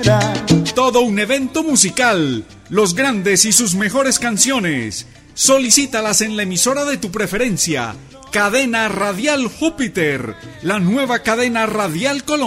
fiesta. Todo un evento musical, los grandes y sus mejores canciones. Solicítalas en la emisora de tu preferencia. Cadena Radial Júpiter, la nueva cadena radial colombiana.